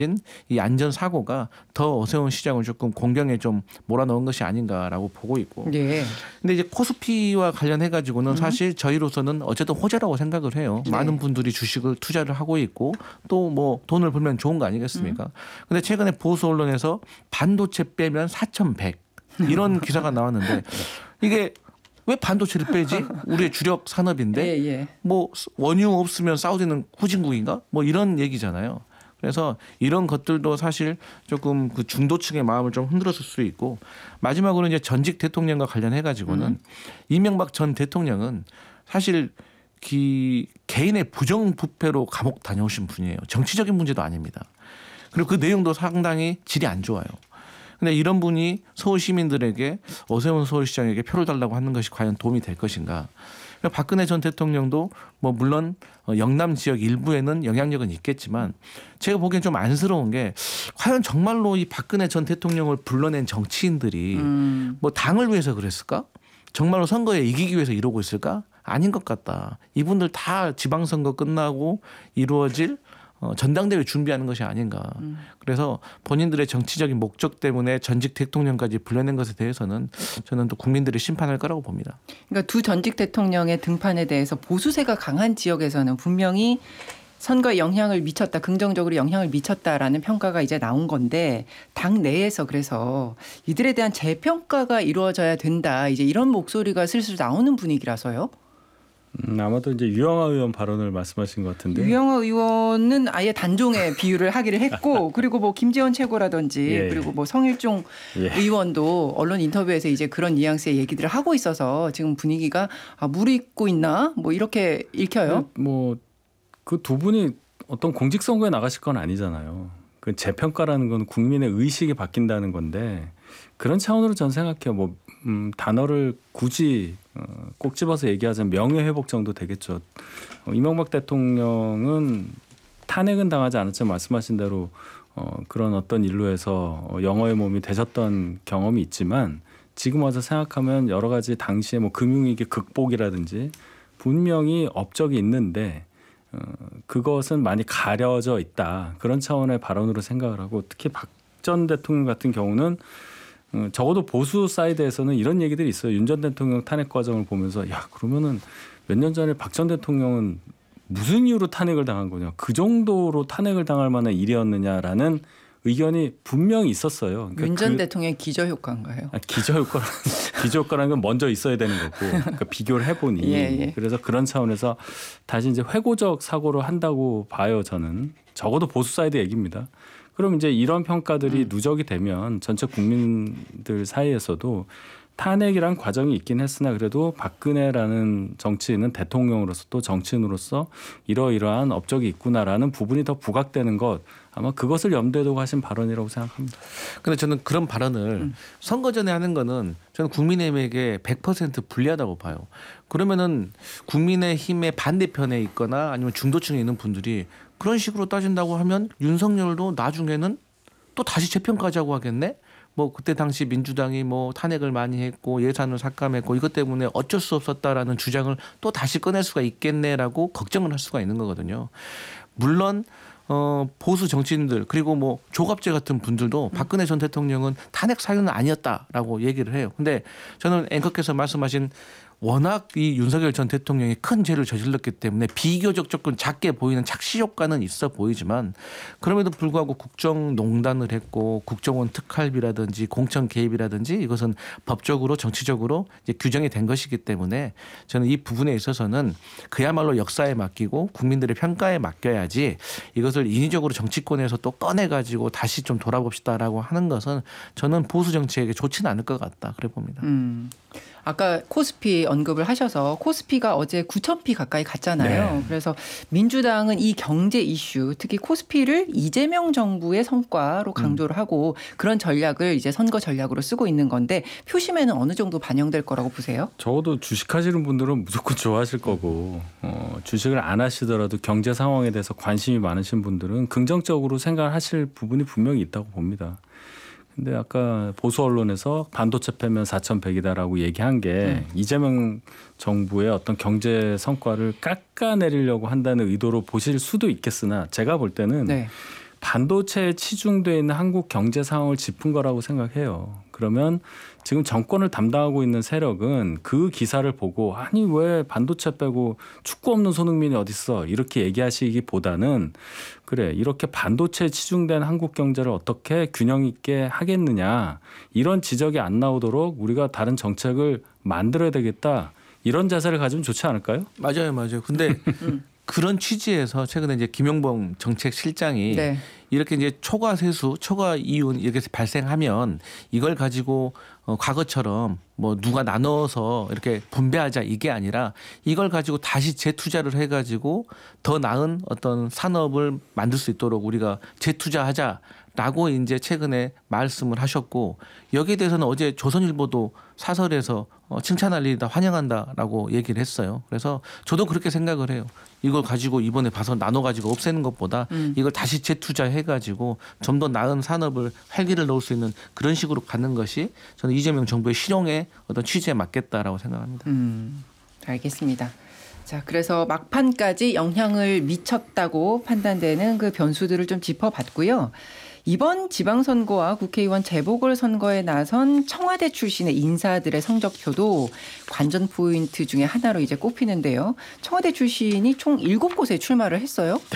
이 안전 사고가 더 어세운 시장을 조금 공경에 좀 몰아넣은 것이 아닌가라고 보고 있고. 네. 근데 이제 코스피와 관련해 가지고는 사실 저희로서는 어쨌든 호재라고 생각을 해요. 네. 많은 분들이 주식을 투자를 하고 있고 또 뭐 돈을 벌면 좋은 거 아니겠습니까? 근데 최근에 보수 언론에서 반도체 빼면 4,100 이런 기사가 나왔는데 이게 왜 반도체를 빼지? 우리의 주력 산업인데 예. 뭐 원유 없으면 사우디는 후진국인가? 뭐 이런 얘기잖아요. 그래서 이런 것들도 사실 조금 그 중도층의 마음을 좀 흔들었을 수 있고 마지막으로 이제 전직 대통령과 관련해 가지고는 이명박 전 대통령은 사실 개인의 부정부패로 감옥 다녀오신 분이에요. 정치적인 문제도 아닙니다. 그리고 그 내용도 상당히 질이 안 좋아요. 근데 이런 분이 서울 시민들에게 어세훈 서울시장에게 표를 달라고 하는 것이 과연 도움이 될 것인가. 박근혜 전 대통령도 뭐 물론 영남 지역 일부에는 영향력은 있겠지만 제가 보기엔 좀 안쓰러운 게 과연 정말로 이 박근혜 전 대통령을 불러낸 정치인들이 뭐 당을 위해서 그랬을까? 정말로 선거에 이기기 위해서 이러고 있을까? 아닌 것 같다. 이분들 다 지방선거 끝나고 이루어질 전당대회 준비하는 것이 아닌가. 그래서 본인들의 정치적인 목적 때문에 전직 대통령까지 불러낸 것에 대해서는 저는 또 국민들이 심판할 거라고 봅니다. 그러니까 두 전직 대통령의 등판에 대해서 보수세가 강한 지역에서는 분명히 선거에 영향을 미쳤다, 긍정적으로 영향을 미쳤다라는 평가가 이제 나온 건데 당 내에서 그래서 이들에 대한 재평가가 이루어져야 된다. 이제 이런 목소리가 슬슬 나오는 분위기라서요. 아마도 이제 유영하 의원 발언을 말씀하신 것 같은데. 유영하 의원은 아예 단종의 비유를 하기를 했고 그리고 뭐 김재원 최고라든지 그리고 뭐 성일종 의원도 언론 인터뷰에서 이제 그런 뉘앙스의 얘기들을 하고 있어서 지금 분위기가 무르익고 있나 뭐 이렇게 읽혀요. 뭐 그 두 분이 어떤 공직 선거에 나가실 건 아니잖아요. 그 재평가라는 건 국민의 의식이 바뀐다는 건데 그런 차원으로 전 생각해요. 뭐 단어를 굳이 꼭 집어서 얘기하자면 명예회복 정도 되겠죠. 이명박 대통령은 탄핵은 당하지 않았지만 말씀하신 대로 그런 어떤 일로 해서 영어의 몸이 되셨던 경험이 있지만 지금 와서 생각하면 여러 가지 당시에 뭐 금융위기 극복이라든지 분명히 업적이 있는데 그것은 많이 가려져 있다. 그런 차원의 발언으로 생각을 하고 특히 박 전 대통령 같은 경우는 적어도 보수 사이드에서는 이런 얘기들이 있어요. 윤 전 대통령 탄핵 과정을 보면서 야 그러면은 몇 년 전에 박 전 대통령은 무슨 이유로 탄핵을 당한 거냐. 그 정도로 탄핵을 당할 만한 일이었느냐라는 의견이 분명히 있었어요. 그러니까 윤 전 대통령의 기저효과인가요? 기저효과라는 건 먼저 있어야 되는 거고 그러니까 비교를 해보니 그래서 그런 차원에서 다시 이제 회고적 사고를 한다고 봐요. 저는 적어도 보수 사이드 얘기입니다. 그럼 이제 이런 평가들이 누적이 되면 전체 국민들 사이에서도 탄핵이란 과정이 있긴 했으나 그래도 박근혜라는 정치인은 대통령으로서 또 정치인으로서 이러이러한 업적이 있구나라는 부분이 더 부각되는 것 아마 그것을 염두에 두고 하신 발언이라고 생각합니다. 그런데 저는 그런 발언을 선거 전에 하는 거는 저는 국민의힘에게 100% 불리하다고 봐요. 그러면은 국민의힘의 반대편에 있거나 아니면 중도층에 있는 분들이 그런 식으로 따진다고 하면 윤석열도 나중에는 또 다시 재평가하자고 하겠네? 뭐 그때 당시 민주당이 뭐 탄핵을 많이 했고 예산을 삭감했고 이것 때문에 어쩔 수 없었다라는 주장을 또 다시 꺼낼 수가 있겠네라고 걱정을 할 수가 있는 거거든요. 물론 보수 정치인들 그리고 뭐 조갑제 같은 분들도 박근혜 전 대통령은 탄핵 사유는 아니었다라고 얘기를 해요. 근데 저는 앵커께서 말씀하신 워낙 이 윤석열 전 대통령이 큰 죄를 저질렀기 때문에 비교적 조금 작게 보이는 착시 효과는 있어 보이지만 그럼에도 불구하고 국정농단을 했고 국정원 특활비라든지 공천 개입이라든지 이것은 법적으로 정치적으로 이제 규정이 된 것이기 때문에 저는 이 부분에 있어서는 그야말로 역사에 맡기고 국민들의 평가에 맡겨야지 이것을 인위적으로 정치권에서 또 꺼내가지고 다시 좀 돌아봅시다라고 하는 것은 저는 보수 정치에게 좋지는 않을 것 같다 그래 봅니다. 아까 코스피 언급을 하셔서 코스피가 어제 9,000피 가까이 갔잖아요. 네. 그래서 민주당은 이 경제 이슈 특히 코스피를 이재명 정부의 성과로 강조를 하고 그런 전략을 이제 선거 전략으로 쓰고 있는 건데 표심에는 어느 정도 반영될 거라고 보세요? 적어도 주식하시는 분들은 무조건 좋아하실 거고 주식을 안 하시더라도 경제 상황에 대해서 관심이 많으신 분들은 긍정적으로 생각하실 부분이 분명히 있다고 봅니다. 근데 아까 보수 언론에서 반도체 패면 4,100이다라고 얘기한 게 이재명 정부의 어떤 경제 성과를 깎아내리려고 한다는 의도로 보실 수도 있겠으나 제가 볼 때는 반도체에 치중돼 있는 한국 경제 상황을 짚은 거라고 생각해요. 그러면 지금 정권을 담당하고 있는 세력은 그 기사를 보고 아니 왜 반도체 빼고 축구 없는 손흥민이 어딨어 이렇게 얘기하시기보다는 그래 이렇게 반도체에 치중된 한국 경제를 어떻게 균형 있게 하겠느냐 이런 지적이 안 나오도록 우리가 다른 정책을 만들어야 되겠다 이런 자세를 가지면 좋지 않을까요? 맞아요. 근데 그런 취지에서 최근에 이제 김용범 정책실장이 네. 이렇게 이제 초과 세수, 초과 이윤 이렇게 발생하면 이걸 가지고 과거처럼 뭐 누가 나눠서 이렇게 분배하자 이게 아니라 이걸 가지고 다시 재투자를 해가지고 더 나은 어떤 산업을 만들 수 있도록 우리가 재투자하자라고 이제 최근에 말씀을 하셨고 여기에 대해서는 어제 조선일보도 사설에서 칭찬할 일이다 환영한다라고 얘기를 했어요. 그래서 저도 그렇게 생각을 해요. 이걸 가지고 이번에 봐서 나눠 가지고 없애는 것보다 이걸 다시 재투자해 가지고 좀 더 나은 산업을 활기를 넣을 수 있는 그런 식으로 가는 것이 저는 이재명 정부의 실용의 어떤 취지에 맞겠다라고 생각합니다. 알겠습니다. 자, 그래서 막판까지 영향을 미쳤다고 판단되는 그 변수들을 좀 짚어봤고요. 이번 지방선거와 국회의원 재보궐선거에 나선 청와대 출신의 인사들의 성적표도 관전 포인트 중에 하나로 이제 꼽히는데요. 청와대 출신이 총 7곳에 출마를 했어요. 네.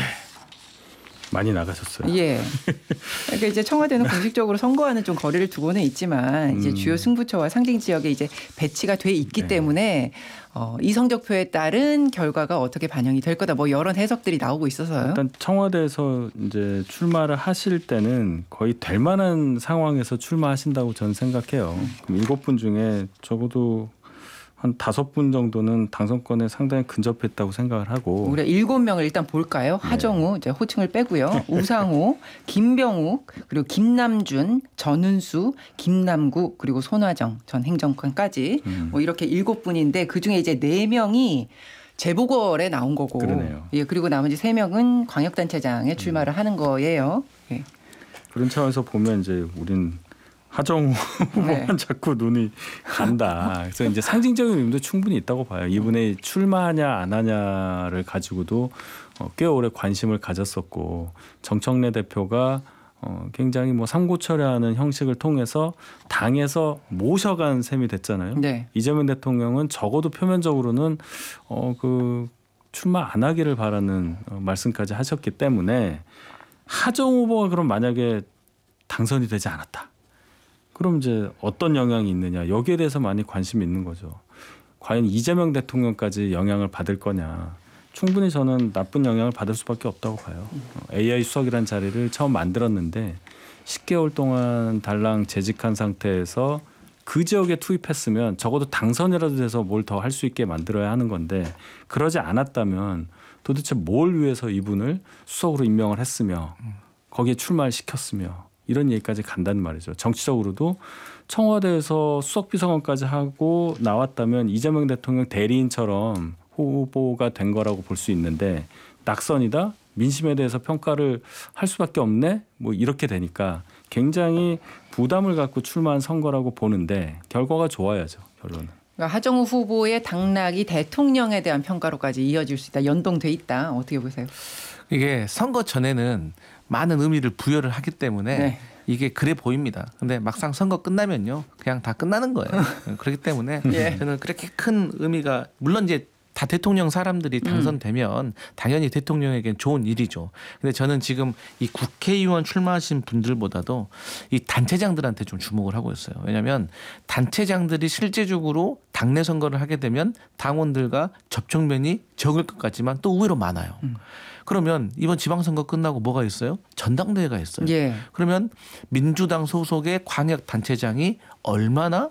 많이 나가셨어요. 예. 그러니까 이제 청와대는 공식적으로 선거와는 좀 거리를 두고는 있지만 이제 주요 승부처와 상징 지역에 이제 배치가 돼 있기 네. 때문에 이 성적표에 따른 결과가 어떻게 반영이 될 거다. 뭐 여러 해석들이 나오고 있어서요. 일단 청와대에서 이제 출마를 하실 때는 거의 될 만한 상황에서 출마하신다고 저는 생각해요. 그럼 7분 중에 적어도 한 5분 정도는 당선권에 상당히 근접했다고 생각을 하고. 우리가 7명을 일단 볼까요? 하정우, 이제 호칭을 빼고요. 우상호, 김병욱, 그리고 김남준, 전은수, 김남구, 그리고 손화정 전 행정관까지 뭐 이렇게 7분인데 그중에 이제 4명이 재보궐에 나온 거고. 그러네요. 예, 그리고 나머지 3명은 광역단체장에 출마를 하는 거예요. 예. 그런 차원에서 보면 이제 우린 하정우 후보만 자꾸 눈이 간다. 그래서 이제 상징적인 의미도 충분히 있다고 봐요. 이분의 출마하냐 안 하냐를 가지고도 꽤 오래 관심을 가졌었고 정청래 대표가 굉장히 뭐 삼고철회하는 형식을 통해서 당에서 모셔간 셈이 됐잖아요. 네. 이재명 대통령은 적어도 표면적으로는 그 출마 안 하기를 바라는 말씀까지 하셨기 때문에 하정우 후보가 그럼 만약에 당선이 되지 않았다. 그럼 이제 어떤 영향이 있느냐 여기에 대해서 많이 관심이 있는 거죠. 과연 이재명 대통령까지 영향을 받을 거냐. 충분히 저는 나쁜 영향을 받을 수밖에 없다고 봐요. AI 수석이라는 자리를 처음 만들었는데 10개월 동안 달랑 재직한 상태에서 그 지역에 투입했으면 적어도 당선이라도 돼서 뭘 더 할 수 있게 만들어야 하는 건데 그러지 않았다면 도대체 뭘 위해서 이분을 수석으로 임명을 했으며 거기에 출마를 시켰으며 이런 얘기까지 간다는 말이죠. 정치적으로도 청와대에서 수석비서관까지 하고 나왔다면 이재명 대통령 대리인처럼 후보가 된 거라고 볼 수 있는데 낙선이다? 민심에 대해서 평가를 할 수밖에 없네? 뭐 이렇게 되니까 굉장히 부담을 갖고 출마한 선거라고 보는데 결과가 좋아야죠. 결론은. 그러니까 하정우 후보의 당락이 대통령에 대한 평가로까지 이어질 수 있다. 연동돼 있다. 어떻게 보세요? 이게 선거 전에는 많은 의미를 부여를 하기 때문에 네. 이게 그래 보입니다. 근데 막상 선거 끝나면요. 그냥 다 끝나는 거예요. 그렇기 때문에 예. 저는 그렇게 큰 의미가 물론 이제 다 대통령 사람들이 당선되면 당연히 대통령에겐 좋은 일이죠. 근데 저는 지금 이 국회의원 출마하신 분들보다도 이 단체장들한테 좀 주목을 하고 있어요. 왜냐하면 단체장들이 실제적으로 당내 선거를 하게 되면 당원들과 접촉면이 적을 것 같지만 또 의외로 많아요. 그러면 이번 지방선거 끝나고 뭐가 있어요? 전당대회가 있어요. 예. 그러면 민주당 소속의 광역단체장이 얼마나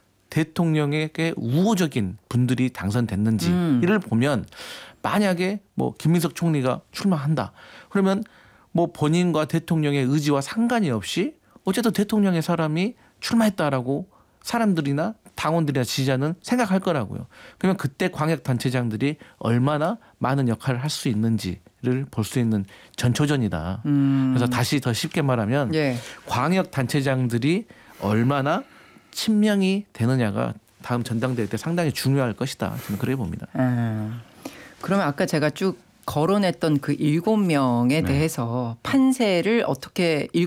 대통령에게 우호적인 분들이 당선됐는지를 보면 만약에 뭐 김민석 총리가 출마한다. 그러면 뭐 본인과 대통령의 의지와 상관이 없이 어쨌든 대통령의 사람이 출마했다라고 사람들이나 당원들이나 지지자는 생각할 거라고요. 그러면 그때 광역단체장들이 얼마나 많은 역할을 할 수 있는지를 볼 수 있는 전초전이다. 그래서 다시 더 쉽게 말하면 예. 광역단체장들이 얼마나 친명이 되느냐가 다음 전당대회 때 상당히 중요할 것이다. 저는 그렇게 봅니다. 그러면 아까 제가 쭉 거론했던 그 7명에 대해서 판세를 어떻게